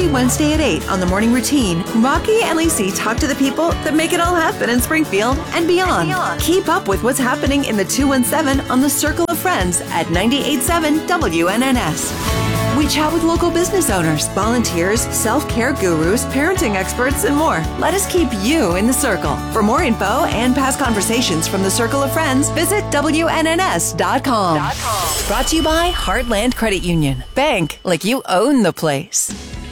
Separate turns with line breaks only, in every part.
Wednesday at 8 on The Morning Routine, Rocky and Lacey talk to the people that make it all happen in Springfield and beyond. Keep up with what's happening in the 217 on the Circle of Friends at 98.7 WNNS. We chat with local business owners, volunteers, self-care gurus, parenting experts, and more. Let us keep you in the circle. For more info and past conversations from the Circle of Friends, visit WNNS.com. Brought to you by Heartland Credit Union. Bank like you own the place.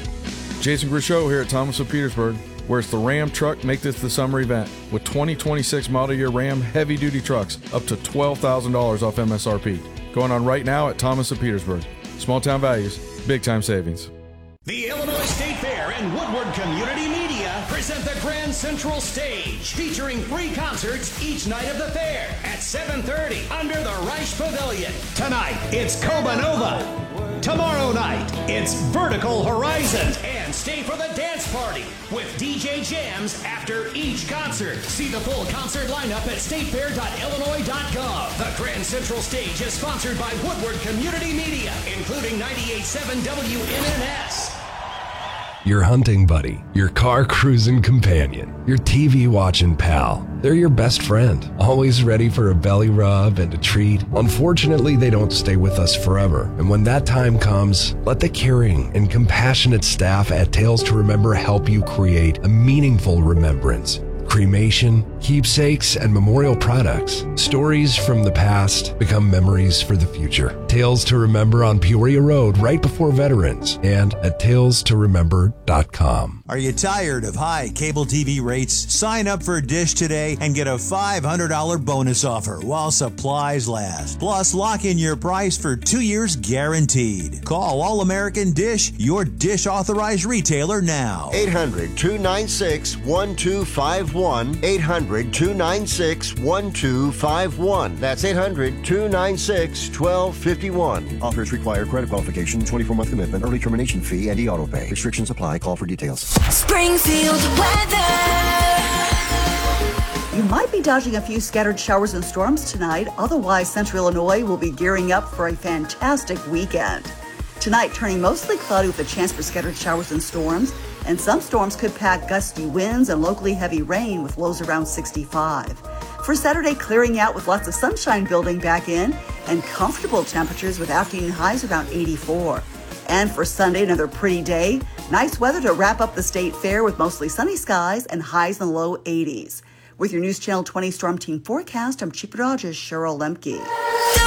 Jason Grishow here at Thomas of Petersburg, where it's the Ram Truck Make This the Summer event with 2026 model year Ram heavy-duty trucks up to $12,000 off MSRP. Going on right now at Thomas of Petersburg. Small town values, big time savings.
The Illinois State Fair and Woodward Community Media present the Grand Central Stage, featuring 3 concerts each night of the fair at 7:30 under the Reich Pavilion. Tonight, it's Coba Nova. Tomorrow night, it's Vertical Horizons. And stay for the dance party with DJ Jams after each concert. See the full concert lineup at statefair.illinois.gov. The Grand Central Stage is sponsored by Woodward Community Media, including 98.7 WNNS.
Your hunting buddy, your car cruising companion, your TV watching pal. They're your best friend, always ready for a belly rub and a treat. Unfortunately, they don't stay with us forever. And when that time comes, let the caring and compassionate staff at Tales to Remember help you create a meaningful remembrance. Cremation, keepsakes, and memorial products. Stories from the past become memories for the future. Tales to Remember on Peoria Road right before Veterans and at talestoremember.com.
Are you tired of high cable TV rates? Sign up for Dish today and get a $500 bonus offer while supplies last. Plus, lock in your price for 2 years guaranteed. Call All American Dish, your Dish authorized retailer now.
800-296-1251. 800-296-1251. That's 800-296-1251. Offers require credit qualification, 24-month commitment, early termination fee, and e-auto pay. Restrictions apply. Call for details.
Springfield weather.
You might be dodging a few scattered showers and storms tonight. Otherwise, Central Illinois will be gearing up for a fantastic weekend. Tonight, turning mostly cloudy with a chance for scattered showers and storms. And some storms could pack gusty winds and locally heavy rain with lows around 65. For Saturday, clearing out with lots of sunshine building back in and comfortable temperatures with afternoon highs around 84. And for Sunday, another pretty day. Nice weather to wrap up the state fair with mostly sunny skies and highs in the low 80s. With your News Channel 20 Storm Team forecast, I'm Chief Meteorologist Cheryl Lemke.